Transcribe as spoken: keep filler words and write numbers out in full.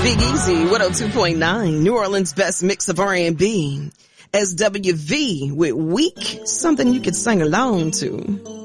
Big Easy, one oh two point nine, New Orleans' best mix of R and B. S W V with Weak, something you could sing along to.